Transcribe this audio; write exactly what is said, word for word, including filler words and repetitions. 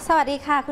สวัสดีค่ะ